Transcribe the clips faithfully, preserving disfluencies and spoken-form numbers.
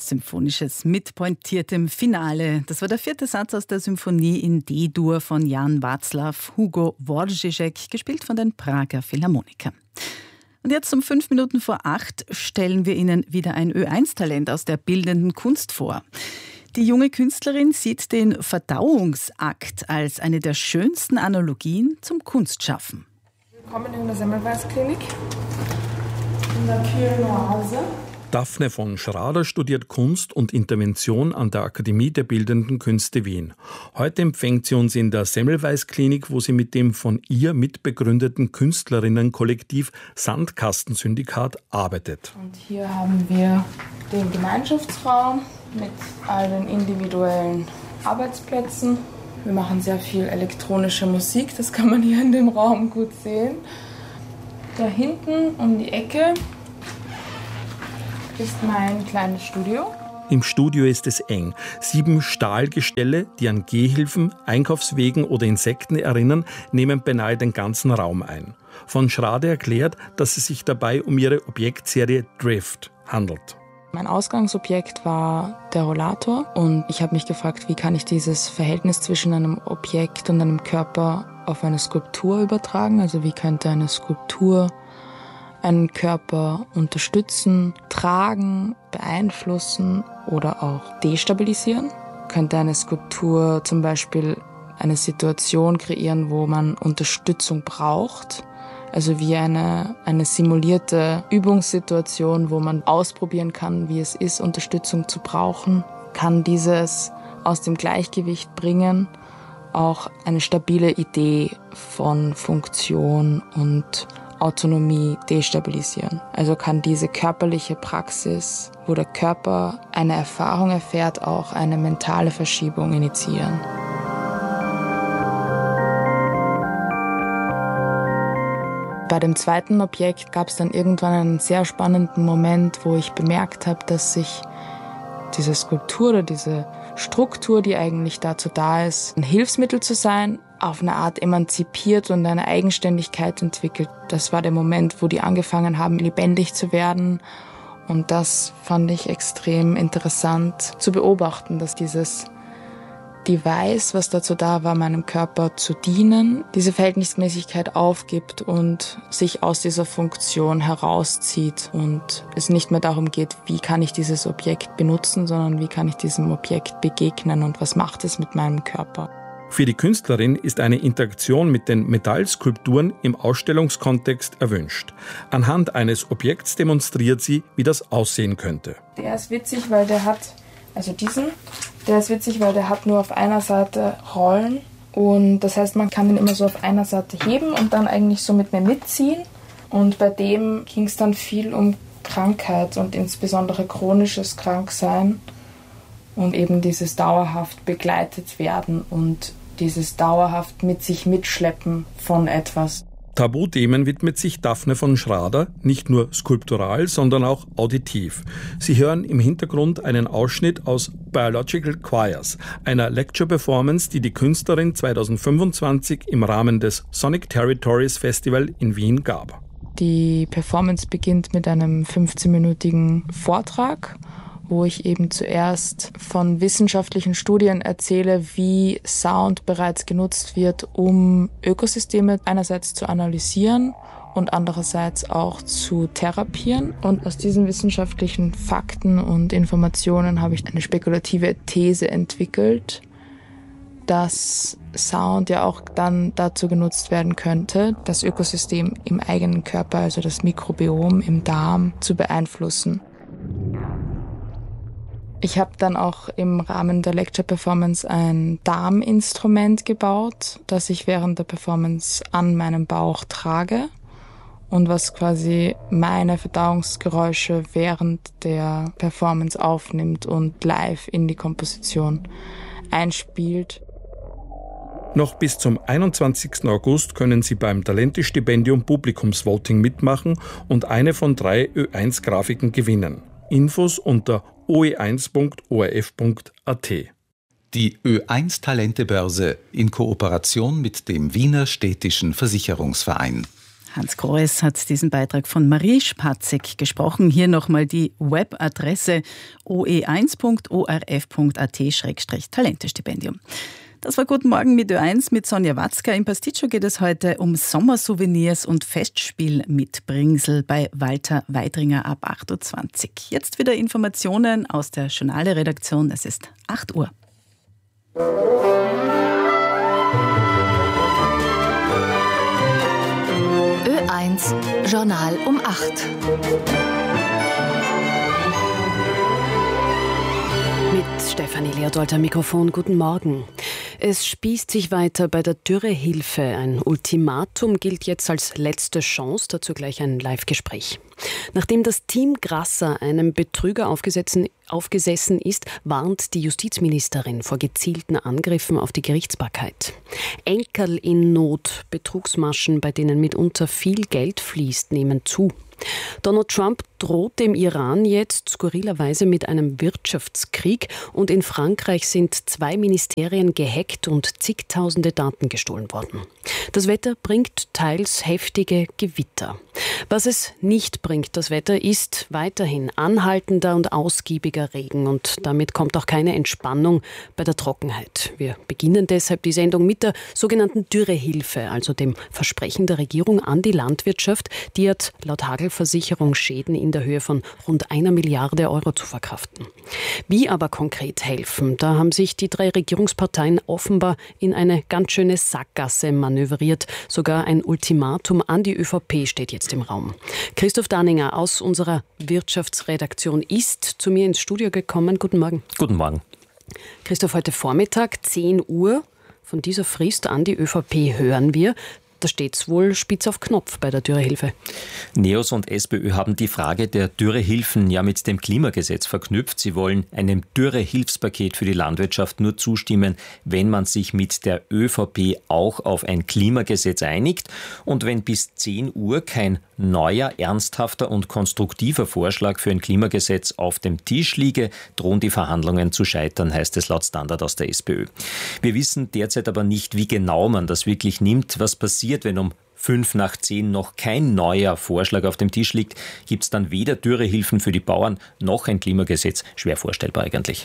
Symphonisches mit pointiertem Finale. Das war der vierte Satz aus der Symphonie in D-Dur von Jan Václav Hugo Dvořák, gespielt von den Prager Philharmonikern. Und jetzt um fünf Minuten vor acht stellen wir Ihnen wieder ein Ö eins Talent aus der bildenden Kunst vor. Die junge Künstlerin sieht den Verdauungsakt als eine der schönsten Analogien zum Kunstschaffen. Willkommen in der Semmelweis-Klinik, in der kühlen Oase. Daphne von Schrader studiert Kunst und Intervention an der Akademie der Bildenden Künste Wien. Heute empfängt sie uns in der Semmelweis-Klinik, wo sie mit dem von ihr mitbegründeten Künstlerinnenkollektiv Sandkastensyndikat arbeitet. Und hier haben wir den Gemeinschaftsraum mit all den individuellen Arbeitsplätzen. Wir machen sehr viel elektronische Musik, das kann man hier in dem Raum gut sehen. Da hinten um die Ecke ist mein kleines Studio. Im Studio ist es eng. Sieben Stahlgestelle, die an Gehhilfen, Einkaufswegen oder Insekten erinnern, nehmen beinahe den ganzen Raum ein. Von Schrader erklärt, dass es sich dabei um ihre Objektserie Drift handelt. Mein Ausgangsobjekt war der Rollator und ich habe mich gefragt, wie kann ich dieses Verhältnis zwischen einem Objekt und einem Körper auf eine Skulptur übertragen? Also wie könnte eine Skulptur einen Körper unterstützen, tragen, beeinflussen oder auch destabilisieren? Könnte eine Skulptur zum Beispiel eine Situation kreieren, wo man Unterstützung braucht? Also wie eine, eine simulierte Übungssituation, wo man ausprobieren kann, wie es ist, Unterstützung zu brauchen? Kann dieses aus dem Gleichgewicht bringen auch eine stabile Idee von Funktion und Autonomie destabilisieren. Also kann diese körperliche Praxis, wo der Körper eine Erfahrung erfährt, auch eine mentale Verschiebung initiieren. Bei dem zweiten Objekt gab es dann irgendwann einen sehr spannenden Moment, wo ich bemerkt habe, dass sich diese Skulptur oder diese Struktur, die eigentlich dazu da ist, ein Hilfsmittel zu sein, auf eine Art emanzipiert und eine Eigenständigkeit entwickelt. Das war der Moment, wo die angefangen haben, lebendig zu werden. Und das fand ich extrem interessant zu beobachten, dass dieses Device, was dazu da war, meinem Körper zu dienen, diese Verhältnismäßigkeit aufgibt und sich aus dieser Funktion herauszieht und es nicht mehr darum geht, wie kann ich dieses Objekt benutzen, sondern wie kann ich diesem Objekt begegnen und was macht es mit meinem Körper. Für die Künstlerin ist eine Interaktion mit den Metallskulpturen im Ausstellungskontext erwünscht. Anhand eines Objekts demonstriert sie, wie das aussehen könnte. Der ist witzig, weil der hat, also diesen, der ist witzig, weil der hat nur auf einer Seite Rollen und das heißt, man kann den immer so auf einer Seite heben und dann eigentlich so mit mir mitziehen. Und bei dem ging es dann viel um Krankheit und insbesondere chronisches Kranksein und eben dieses dauerhaft begleitet werden und dieses dauerhaft mit sich mitschleppen von etwas. Tabuthemen widmet sich Daphne von Schrader nicht nur skulptural, sondern auch auditiv. Sie hören im Hintergrund einen Ausschnitt aus Biological Choirs, einer Lecture-Performance, die die Künstlerin zwanzig fünfundzwanzig im Rahmen des Sonic Territories Festival in Wien gab. Die Performance beginnt mit einem fünfzehnminütigen Vortrag, wo ich eben zuerst von wissenschaftlichen Studien erzähle, wie Sound bereits genutzt wird, um Ökosysteme einerseits zu analysieren und andererseits auch zu therapieren. Und aus diesen wissenschaftlichen Fakten und Informationen habe ich eine spekulative These entwickelt, dass Sound ja auch dann dazu genutzt werden könnte, das Ökosystem im eigenen Körper, also das Mikrobiom im Darm, zu beeinflussen. Ich habe dann auch im Rahmen der Lecture-Performance ein Darminstrument gebaut, das ich während der Performance an meinem Bauch trage und was quasi meine Verdauungsgeräusche während der Performance aufnimmt und live in die Komposition einspielt. Noch bis zum einundzwanzigsten August können Sie beim Talente-Stipendium Publikumsvoting mitmachen und eine von drei Ö eins Grafiken gewinnen. Infos unter o e eins punkt o r f punkt a t. Die Ö eins Talentebörse in Kooperation mit dem Wiener Städtischen Versicherungsverein. Hans Groes hat diesen Beitrag von Marie Spatzek gesprochen. Hier nochmal die Webadresse o e eins punkt o r f punkt a t slash Talentestipendium. Das war Guten Morgen mit Ö eins mit Sonja Watzka. Im Pasticcio geht es heute um Sommersouvenirs und Festspielmitbringsel bei Walter Weidringer ab acht Uhr zwanzig. Jetzt wieder Informationen aus der Journale-Redaktion. Es ist acht Uhr. Ö eins Journal um acht. Mit Stefanie Leodold am Mikrofon. Guten Morgen. Es spießt sich weiter bei der Dürrehilfe. Ein Ultimatum gilt jetzt als letzte Chance. Dazu gleich ein Live-Gespräch. Nachdem das Team Grasser einem Betrüger aufgesessen, aufgesessen ist, warnt die Justizministerin vor gezielten Angriffen auf die Gerichtsbarkeit. Enkerl in Not, Betrugsmaschen, bei denen mitunter viel Geld fließt, nehmen zu. Donald Trump droht dem Iran jetzt skurrilerweise mit einem Wirtschaftskrieg und in Frankreich sind zwei Ministerien gehackt und zigtausende Daten gestohlen worden. Das Wetter bringt teils heftige Gewitter. Was es nicht bringt, das Wetter, ist weiterhin anhaltender und ausgiebiger Regen und damit kommt auch keine Entspannung bei der Trockenheit. Wir beginnen deshalb die Sendung mit der sogenannten Dürrehilfe, also dem Versprechen der Regierung an die Landwirtschaft, die hat laut Hagelversicherung Schäden in der Höhe von rund einer Milliarde Euro zu verkraften. Wie aber konkret helfen, da haben sich die drei Regierungsparteien offenbar in eine ganz schöne Sackgasse manövriert. Sogar ein Ultimatum an die ÖVP steht jetzt im Raum. Christoph Danninger aus unserer Wirtschaftsredaktion ist zu mir ins Studio gekommen. Guten Morgen. Guten Morgen. Christoph, heute Vormittag, zehn Uhr, von dieser Frist an die ÖVP hören wir. Da steht's wohl spitz auf Knopf bei der Dürrehilfe. NEOS und SPÖ haben die Frage der Dürrehilfen ja mit dem Klimagesetz verknüpft. Sie wollen einem Dürrehilfspaket für die Landwirtschaft nur zustimmen, wenn man sich mit der ÖVP auch auf ein Klimagesetz einigt. Und wenn bis zehn Uhr kein neuer, ernsthafter und konstruktiver Vorschlag für ein Klimagesetz auf dem Tisch liege, drohen die Verhandlungen zu scheitern, heißt es laut Standard aus der SPÖ. Wir wissen derzeit aber nicht, wie genau man das wirklich nimmt. Was passiert, wenn um fünf nach zehn noch kein neuer Vorschlag auf dem Tisch liegt, gibt es dann weder Dürrehilfen für die Bauern noch ein Klimagesetz. Schwer vorstellbar eigentlich.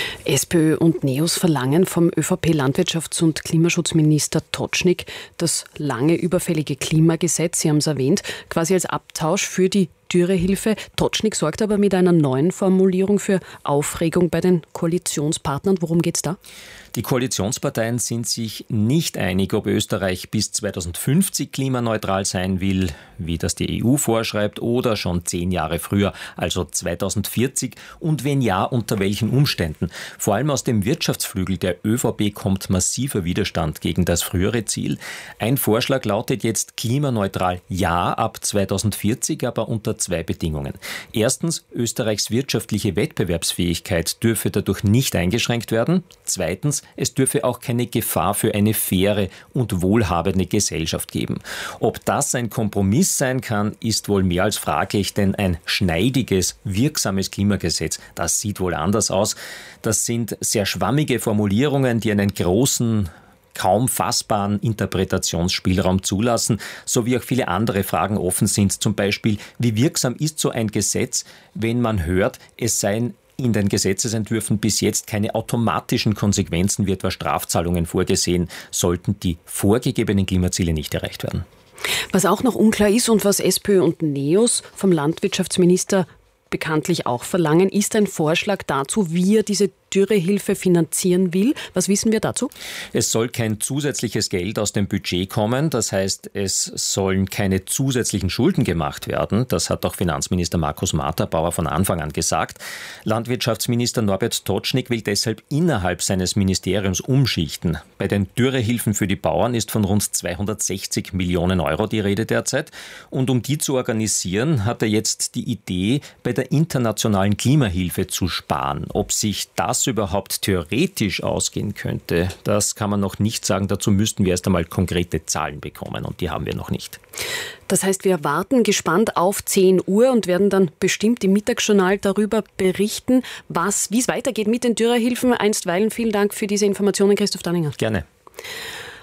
SPÖ und NEOS verlangen vom ÖVP-Landwirtschafts- und Klimaschutzminister Totschnig das lange überfällige Klimagesetz, Sie haben es erwähnt, quasi als Abtausch für die Dürrehilfe. Totschnig sorgt aber mit einer neuen Formulierung für Aufregung bei den Koalitionspartnern. Worum geht's da? Die Koalitionsparteien sind sich nicht einig, ob Österreich bis zweitausendfünfzig klimaneutral sein will, wie das die E U vorschreibt, oder schon zehn Jahre früher, also zweitausendvierzig, und wenn ja, unter welchen Umständen. Vor allem aus dem Wirtschaftsflügel der ÖVP kommt massiver Widerstand gegen das frühere Ziel. Ein Vorschlag lautet jetzt klimaneutral ja ab zweitausendvierzig, aber unter zwei Bedingungen. Erstens, Österreichs wirtschaftliche Wettbewerbsfähigkeit dürfe dadurch nicht eingeschränkt werden. Zweitens, es dürfe auch keine Gefahr für eine faire und wohlhabende Gesellschaft geben. Ob das ein Kompromiss sein kann, ist wohl mehr als fraglich, denn ein schneidiges, wirksames Klimagesetz, das sieht wohl anders aus. Das sind sehr schwammige Formulierungen, die einen großen, kaum fassbaren Interpretationsspielraum zulassen, sowie auch viele andere Fragen offen sind. Zum Beispiel, wie wirksam ist so ein Gesetz, wenn man hört, es seien in den Gesetzesentwürfen bis jetzt keine automatischen Konsequenzen wie etwa Strafzahlungen vorgesehen, sollten die vorgegebenen Klimaziele nicht erreicht werden. Was auch noch unklar ist und was SPÖ und NEOS vom Landwirtschaftsminister bekanntlich auch verlangen, ist ein Vorschlag dazu, wie er diese Dürrehilfe finanzieren will. Was wissen wir dazu? Es soll kein zusätzliches Geld aus dem Budget kommen. Das heißt, es sollen keine zusätzlichen Schulden gemacht werden. Das hat auch Finanzminister Markus Materbauer von Anfang an gesagt. Landwirtschaftsminister Norbert Totschnig will deshalb innerhalb seines Ministeriums umschichten. Bei den Dürrehilfen für die Bauern ist von rund zweihundertsechzig Millionen Euro die Rede derzeit. Und um die zu organisieren, hat er jetzt die Idee, bei der internationalen Klimahilfe zu sparen. Ob sich das überhaupt theoretisch ausgehen könnte, das kann man noch nicht sagen. Dazu müssten wir erst einmal konkrete Zahlen bekommen und die haben wir noch nicht. Das heißt, wir warten gespannt auf zehn Uhr und werden dann bestimmt im Mittagsjournal darüber berichten, was, wie es weitergeht mit den Dürrehilfen. Einstweilen vielen Dank für diese Informationen, Christoph Danninger. Gerne.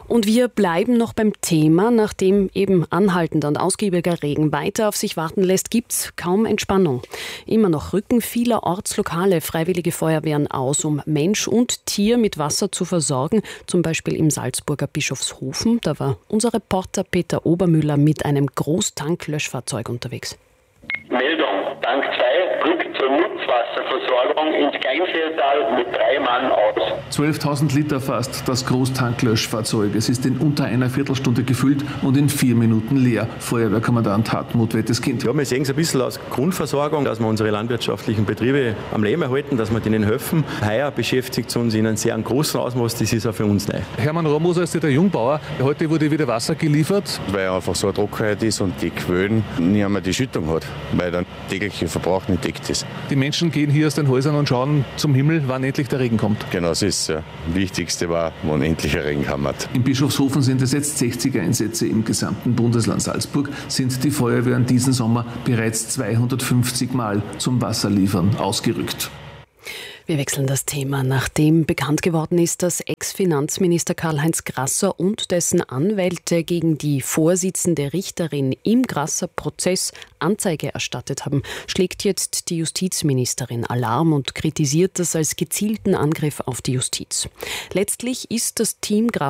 Und wir bleiben noch beim Thema. Nachdem eben anhaltender und ausgiebiger Regen weiter auf sich warten lässt, gibt's kaum Entspannung. Immer noch rücken viele Ortslokale Freiwillige Feuerwehren aus, um Mensch und Tier mit Wasser zu versorgen. Zum Beispiel im Salzburger Bischofshofen. Da war unser Reporter Peter Obermüller mit einem Großtanklöschfahrzeug unterwegs. Meldung, Tank zwei rückt zur Nutzwasserversorgung ins Kleinseetal mit drei Mann aus. zwölftausend Liter fasst das Großtanklöschfahrzeug. Es ist in unter einer Viertelstunde gefüllt und in vier Minuten leer. Feuerwehrkommandant Hartmut Wetteskind. Ja, wir sehen es ein bisschen als Grundversorgung, dass wir unsere landwirtschaftlichen Betriebe am Leben erhalten, dass wir denen helfen. Heuer beschäftigt es uns in einem sehr großen Ausmaß, das ist auch für uns neu. Hermann Romoser ist der Jungbauer. Heute wurde wieder Wasser geliefert. Weil einfach so eine Trockenheit ist und die Quellen nicht einmal die Schüttung hat, weil der tägliche Verbrauch nicht deckt ist. Die Menschen gehen hier aus den Häusern und schauen zum Himmel, wann endlich der Regen kommt. Genau, das ist das Wichtigste, war, wann endlich ein Regen kommt. Im Bischofshofen sind es jetzt sechzig Einsätze. Im gesamten Bundesland Salzburg sind die Feuerwehren diesen Sommer bereits zweihundertfünfzig Mal zum Wasserliefern ausgerückt. Wir wechseln das Thema, nachdem bekannt geworden ist, dass Ex-Finanzminister Karl-Heinz Grasser und dessen Anwälte gegen die Vorsitzende Richterin im Grasser-Prozess Anzeige erstattet haben, schlägt jetzt die Justizministerin Alarm und kritisiert das als gezielten Angriff auf die Justiz. Letztlich ist das Team Grasser